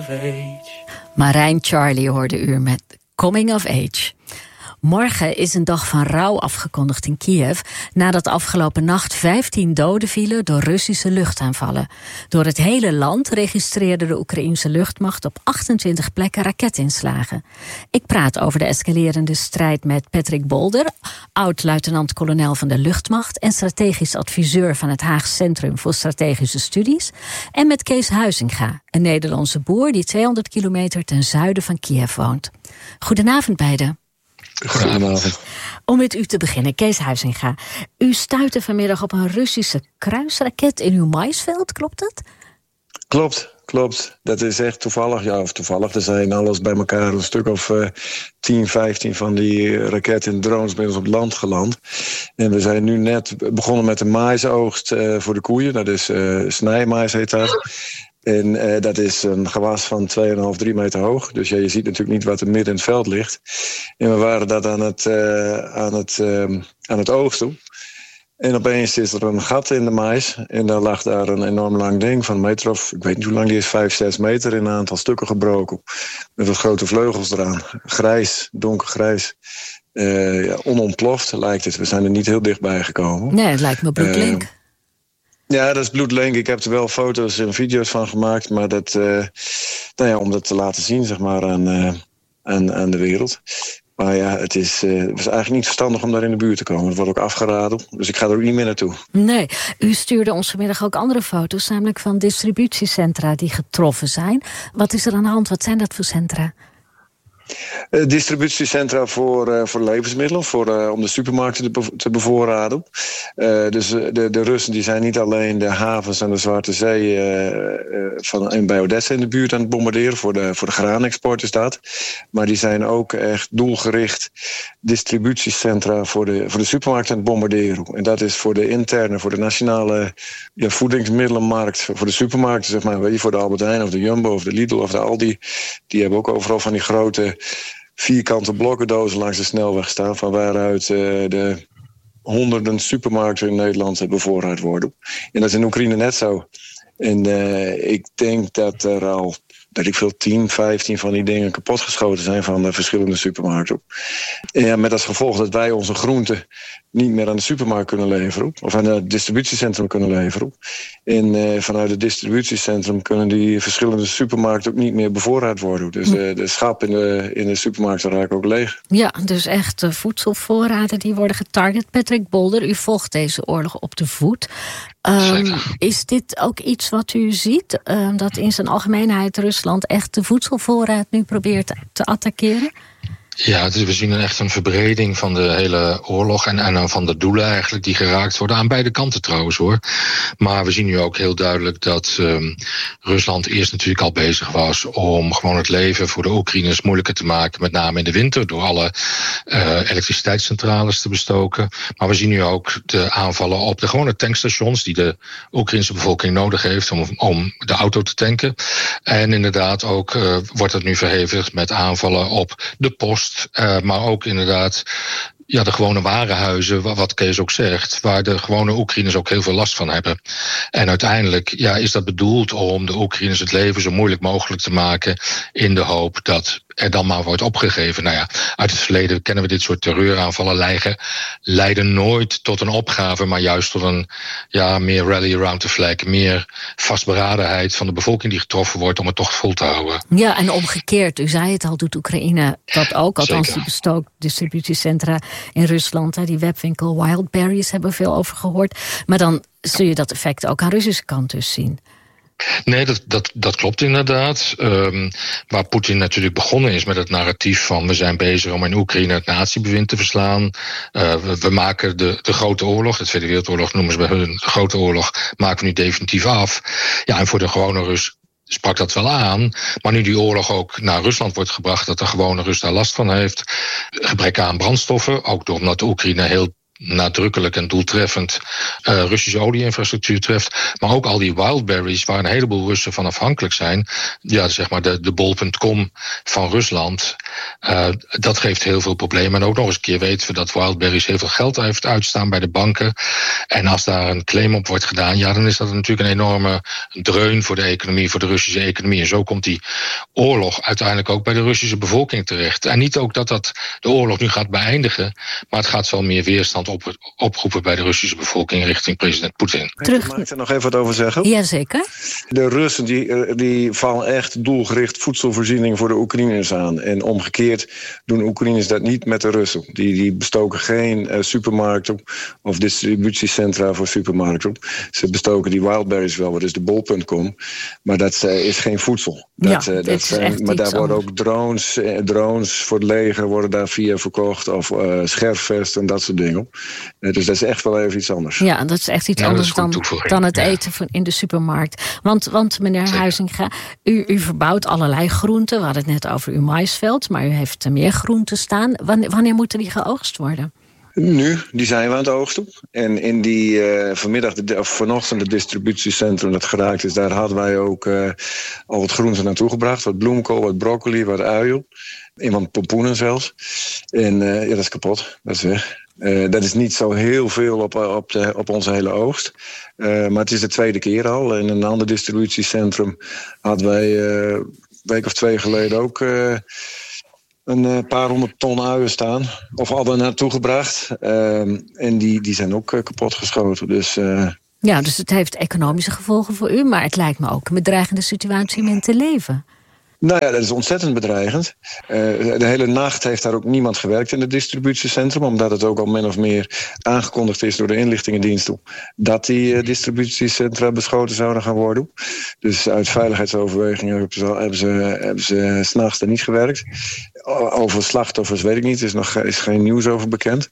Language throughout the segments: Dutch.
Marijn Charlie hoorde u met Coming of Age. Morgen is een dag van rouw afgekondigd in Kiev, nadat afgelopen nacht 15 doden vielen door Russische luchtaanvallen. Door het hele land registreerde de Oekraïense luchtmacht op 28 plekken raketinslagen. Ik praat over de escalerende strijd met Patrick Bolder, oud-luitenant-kolonel van de luchtmacht en strategisch adviseur van het Haags Centrum voor Strategische Studies, en met Kees Huizinga, een Nederlandse boer die 200 kilometer ten zuiden van Kiev woont. Goedenavond beiden. Goedenavond. Om met u te beginnen, Kees Huizinga. U stuitte vanmiddag op een Russische kruisraket in uw maisveld, klopt dat? Klopt. Dat is echt toevallig. Ja, of toevallig. Er zijn alles bij elkaar een stuk of 10, 15 van die raketten en drones bij ons op het land geland. En we zijn nu net begonnen met de maisoogst voor de koeien. Dat is snijmais heet dat. En dat is een gewas van 2,5, 3 meter hoog. Dus ja, je ziet natuurlijk niet wat er midden in het veld ligt. En we waren dat aan het oogsten. En opeens is er een gat in de mais. En daar lag daar een enorm lang ding van een meter of, ik weet niet hoe lang die is, 5, 6 meter in een aantal stukken gebroken. Met wat grote vleugels eraan. Grijs, donkergrijs. Onontploft lijkt het. We zijn er niet heel dichtbij gekomen. Nee, het lijkt me bloedlink. Ja, dat is bloedlink. Ik heb er wel foto's en video's van gemaakt. Maar dat, om dat te laten zien, zeg maar, aan de wereld. Maar ja, het was eigenlijk niet verstandig om daar in de buurt te komen. Het wordt ook afgeraden, dus ik ga er ook niet meer naartoe. Nee, u stuurde ons vanmiddag ook andere foto's, namelijk van distributiecentra die getroffen zijn. Wat is er aan de hand? Wat zijn dat voor centra? Distributiecentra voor levensmiddelen, om de supermarkten te bevoorraden. Dus de Russen die zijn niet alleen de havens aan de Zwarte Zee en bij Odessa in de buurt aan het bombarderen. Voor de graanexport is dat. Maar die zijn ook echt doelgericht distributiecentra voor de supermarkten aan het bombarderen. En dat is voor de interne, voor de nationale voedingsmiddelenmarkt, voor de supermarkten, zeg maar, weet je, voor de Albert Heijn of de Jumbo of de Lidl of de Aldi. Die hebben ook overal van die grote vierkante blokkendozen langs de snelweg staan, van waaruit de honderden supermarkten in Nederland bevoorraad worden. En dat is in Oekraïne net zo. En ik denk dat er al, 10, 15 van die dingen kapotgeschoten zijn van de verschillende supermarkten. En ja, met als gevolg dat wij onze groenten niet meer aan de supermarkt kunnen leveren, of aan het distributiecentrum kunnen leveren. En vanuit het distributiecentrum kunnen die verschillende supermarkten ook niet meer bevoorraad worden. Dus de schap in de supermarkten raken ook leeg. Ja, dus echt voedselvoorraden die worden getarget. Patrick Bolder, u volgt deze oorlog op de voet. Is dit ook iets wat u ziet? Dat in zijn algemeenheid Rusland echt de voedselvoorraad nu probeert te attackeren? Ja, dus we zien echt een verbreding van de hele oorlog en van de doelen eigenlijk die geraakt worden. Aan beide kanten trouwens hoor. Maar we zien nu ook heel duidelijk dat Rusland eerst natuurlijk al bezig was om gewoon het leven voor de Oekraïners moeilijker te maken. Met name in de winter door alle elektriciteitscentrales te bestoken. Maar we zien nu ook de aanvallen op de gewone tankstations die de Oekraïnse bevolking nodig heeft om de auto te tanken. En inderdaad ook wordt het nu verhevigd met aanvallen op de post. Maar ook inderdaad de gewone warenhuizen, wat Kees ook zegt, waar de gewone Oekraïners ook heel veel last van hebben. En uiteindelijk is dat bedoeld om de Oekraïners het leven zo moeilijk mogelijk te maken in de hoop dat er dan maar wordt opgegeven. Nou ja, uit het verleden kennen we dit soort terreuraanvallen leiden nooit tot een opgave, maar juist tot een meer rally around the flag, meer vastberadenheid van de bevolking die getroffen wordt om het toch vol te houden. Ja, en omgekeerd, u zei het al, doet Oekraïne dat ook, althans die bestookt distributiecentra in Rusland, die webwinkel Wildberries hebben we veel over gehoord. Maar dan zul je dat effect ook aan de Russische kant dus zien. Nee, dat klopt inderdaad. Waar Poetin natuurlijk begonnen is met het narratief van we zijn bezig om in Oekraïne het natiebewind te verslaan. We maken de grote oorlog, de Tweede Wereldoorlog noemen ze bij hun de grote oorlog, maken we nu definitief af. Ja, en voor de gewone Rus sprak dat wel aan. Maar nu die oorlog ook naar Rusland wordt gebracht, dat de gewone Rus daar last van heeft. Gebrek aan brandstoffen, ook omdat de Oekraïne heel nadrukkelijk en doeltreffend Russische olieinfrastructuur treft. Maar ook al die Wildberries, waar een heleboel Russen van afhankelijk zijn. Ja, zeg maar de bol.com van Rusland. Dat geeft heel veel problemen. En ook nog eens een keer weten we dat Wildberries heel veel geld heeft uitstaan bij de banken. En als daar een claim op wordt gedaan, ja, dan is dat natuurlijk een enorme dreun voor de economie, voor de Russische economie. En zo komt die oorlog uiteindelijk ook bij de Russische bevolking terecht. En niet ook dat de oorlog nu gaat beëindigen, maar het gaat wel meer weerstand oproepen bij de Russische bevolking richting president Poetin. Mag ik er nog even wat over zeggen? Jazeker. De Russen die vallen echt doelgericht voedselvoorziening voor de Oekraïners aan. En omgekeerd doen Oekraïners dat niet met de Russen. Die bestoken geen supermarkten of distributiecentra voor supermarkten. Ze bestoken die Wildberries wel, wat is de bol.com. Maar dat is geen voedsel. Maar daar worden ook drones voor het leger worden daar via verkocht. Of scherfvest en dat soort dingen. Dus dat is echt wel even iets anders. Ja, dat is echt iets anders dan het eten in de supermarkt. Want meneer Huizinga, u verbouwt allerlei groenten. We hadden het net over uw maïsveld, maar u heeft meer groenten staan. Wanneer moeten die geoogst worden? Nu, die zijn we aan het oogsten. En in die vanochtend het distributiecentrum dat geraakt is, daar hadden wij ook al wat groenten naartoe gebracht. Wat bloemkool, wat broccoli, wat uiel. En wat pompoenen zelfs. En dat is kapot, dat is weg. Dat is niet zo heel veel op onze hele oogst. Maar het is de tweede keer al. In een ander distributiecentrum hadden wij een week of 2 geleden ook een paar 100 ton uien staan. Of hadden naartoe gebracht. En die zijn ook kapot geschoten. Dus dus het heeft economische gevolgen voor u. Maar het lijkt me ook een bedreigende situatie om in te leven. Nou ja, dat is ontzettend bedreigend. De hele nacht heeft daar ook niemand gewerkt in het distributiecentrum, omdat het ook al min of meer aangekondigd is door de inlichtingendiensten dat die distributiecentra beschoten zouden gaan worden. Dus uit veiligheidsoverwegingen hebben ze 's nachts er niet gewerkt. Over slachtoffers weet ik niet, is geen nieuws over bekend.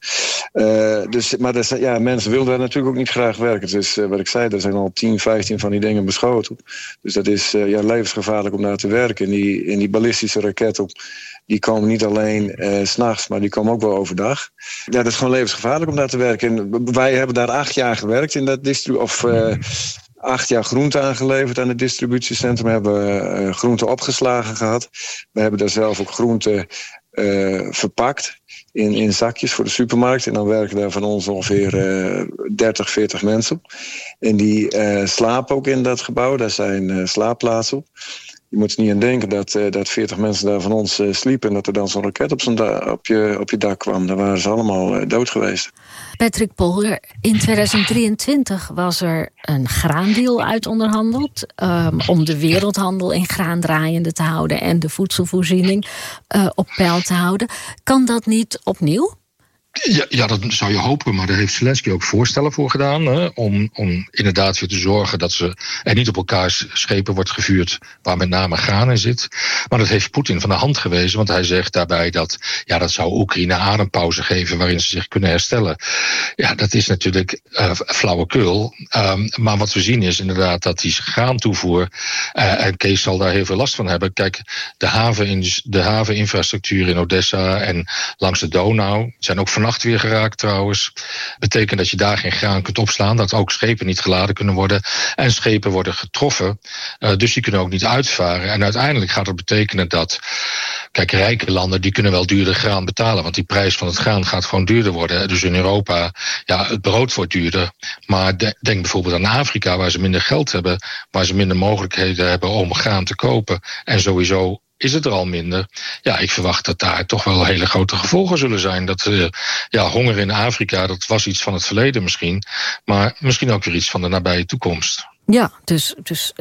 Maar mensen willen daar natuurlijk ook niet graag werken. Dus wat ik zei, er zijn al 10, 15 van die dingen beschoten. Dus dat is levensgevaarlijk om daar te werken. En die ballistische raketten, die komen niet alleen 's nachts, maar die komen ook wel overdag. Ja, dat is gewoon levensgevaarlijk om daar te werken. En wij hebben daar 8 jaar gewerkt in dat 8 jaar groente aangeleverd aan het distributiecentrum. We hebben groente opgeslagen gehad. We hebben daar zelf ook groente verpakt in zakjes voor de supermarkt. En dan werken daar van ons ongeveer 30, 40 mensen. En die slapen ook in dat gebouw. Daar zijn slaapplaatsen. Je moet er niet aan denken dat 40 mensen daar van ons sliepen en dat er dan zo'n raket op je dak kwam. Daar waren ze allemaal dood geweest. Patrick Polder, in 2023 was er een graandeal uitonderhandeld om de wereldhandel in graan draaiende te houden en de voedselvoorziening op peil te houden. Kan dat niet opnieuw? Ja, dat zou je hopen, maar daar heeft Zelensky ook voorstellen voor gedaan. Hè, om inderdaad weer te zorgen dat er niet op elkaars schepen wordt gevuurd waar met name graan in zit. Maar dat heeft Poetin van de hand gewezen, want hij zegt daarbij dat zou Oekraïne adempauze geven waarin ze zich kunnen herstellen. Ja, dat is natuurlijk flauwekul. Maar wat we zien is inderdaad dat die graantoevoer, en Kees zal daar heel veel last van hebben. Kijk, de haveninfrastructuur in Odessa en langs de Donau zijn ook vannacht weer geraakt trouwens. Betekent dat je daar geen graan kunt opslaan. Dat ook schepen niet geladen kunnen worden. En schepen worden getroffen. Dus die kunnen ook niet uitvaren. En uiteindelijk gaat het betekenen dat, kijk, rijke landen die kunnen wel duurder graan betalen. Want die prijs van het graan gaat gewoon duurder worden. Dus in Europa, het brood wordt duurder. Maar denk bijvoorbeeld aan Afrika, waar ze minder geld hebben. Waar ze minder mogelijkheden hebben om graan te kopen. En sowieso is het er al minder. Ja, ik verwacht dat daar toch wel hele grote gevolgen zullen zijn. Dat honger in Afrika, dat was iets van het verleden misschien. Maar misschien ook weer iets van de nabije toekomst. Ja, dus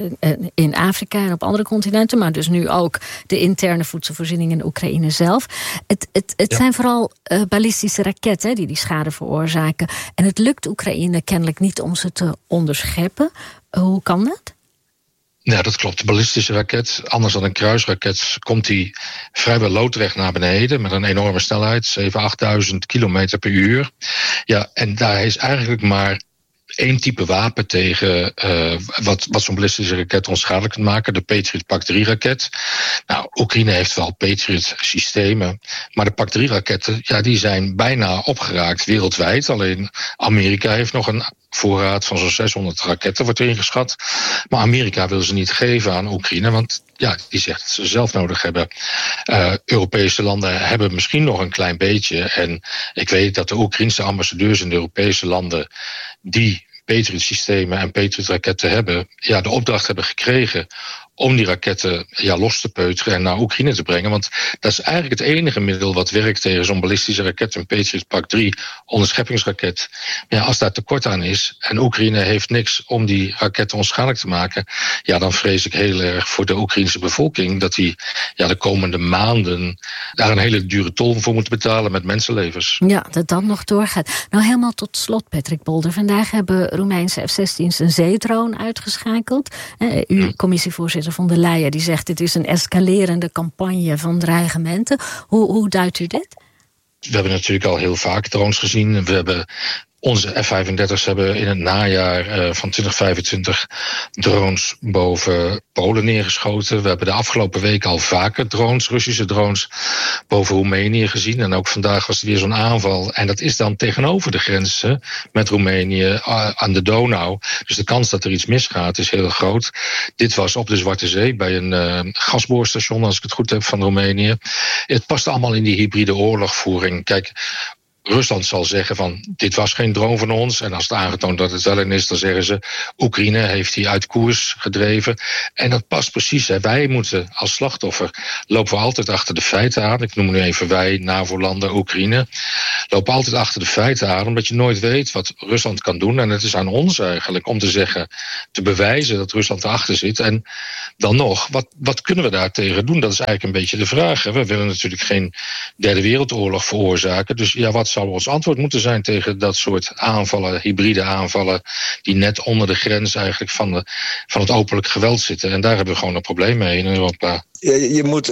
in Afrika en op andere continenten, maar dus nu ook de interne voedselvoorziening in Oekraïne zelf. Het zijn vooral ballistische raketten die schade veroorzaken. En het lukt Oekraïne kennelijk niet om ze te onderscheppen. Hoe kan dat? Ja, dat klopt. De ballistische raket, anders dan een kruisraket, komt die vrijwel loodrecht naar beneden met een enorme snelheid, 7.000, 8.000 kilometer per uur. Ja, en daar is eigenlijk maar 1 type wapen tegen wat zo'n ballistische raket onschadelijk kan maken, de Patriot Pak 3 raket. Nou, Oekraïne heeft wel Patriot-systemen, maar de PAC-3-raketten, ja, die zijn bijna opgeraakt wereldwijd. Alleen Amerika heeft nog een voorraad van zo'n 600 raketten, wordt ingeschat. Maar Amerika wil ze niet geven aan Oekraïne, want ja, die zegt dat ze zelf nodig hebben. Europese landen hebben misschien nog een klein beetje. En ik weet dat de Oekraïnse ambassadeurs in de Europese landen die Patriot-systemen en Patriot-raketten hebben, ja, de opdracht hebben gekregen om die raketten los te peuteren en naar Oekraïne te brengen. Want dat is eigenlijk het enige middel wat werkt tegen zo'n ballistische raket, een Patriot PAC-3 onderscheppingsraket. Ja, als daar tekort aan is en Oekraïne heeft niks om die raketten onschadelijk te maken, ja, dan vrees ik heel erg voor de Oekraïnse bevolking dat die de komende maanden daar een hele dure tol voor moeten betalen met mensenlevens. Ja, dat dat nog doorgaat. Nou, helemaal tot slot, Patrick Bolder. Vandaag hebben Roemeense F-16's een zeedrone uitgeschakeld. U, commissievoorzitter von der Leyen, die zegt dit is een escalerende campagne van dreigementen. Hoe duidt u dit? We hebben natuurlijk al heel vaak drones gezien. We hebben onze F-35's hebben in het najaar van 2025 drones boven Polen neergeschoten. We hebben de afgelopen week al vaker drones, Russische drones, boven Roemenië gezien. En ook vandaag was er weer zo'n aanval. En dat is dan tegenover de grenzen met Roemenië aan de Donau. Dus de kans dat er iets misgaat is heel groot. Dit was op de Zwarte Zee bij een gasboorstation, als ik het goed heb, van Roemenië. Het past allemaal in die hybride oorlogvoering. Kijk, Rusland zal zeggen van dit was geen drone van ons. En als het aangetoond dat het wel een is, dan zeggen ze Oekraïne heeft die uit koers gedreven. En dat past precies. Hè. Wij moeten als slachtoffer lopen we altijd achter de feiten aan. Ik noem nu even wij, NAVO-landen, Oekraïne. Lopen altijd achter de feiten aan, omdat je nooit weet wat Rusland kan doen. En het is aan ons eigenlijk om te zeggen, te bewijzen dat Rusland erachter zit. En dan nog, wat kunnen we daartegen doen? Dat is eigenlijk een beetje de vraag. Hè. We willen natuurlijk geen derde wereldoorlog veroorzaken. Dus ja, wat zou ons antwoord moeten zijn tegen dat soort aanvallen, hybride aanvallen, die net onder de grens eigenlijk van het openlijk geweld zitten. En daar hebben we gewoon een probleem mee in Europa. Je moet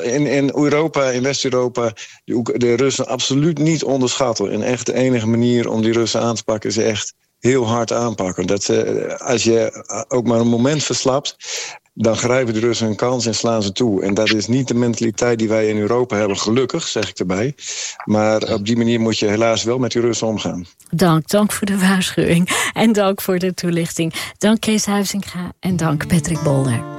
in Europa, in West-Europa, de Russen absoluut niet onderschatten. En echt de enige manier om die Russen aan te pakken is echt heel hard aanpakken. Als je ook maar een moment verslapt, dan grijpen de Russen een kans en slaan ze toe. En dat is niet de mentaliteit die wij in Europa hebben, gelukkig, zeg ik erbij. Maar op die manier moet je helaas wel met die Russen omgaan. Dank voor de waarschuwing. En dank voor de toelichting. Dank Kees Huizinga en dank Patrick Bolder.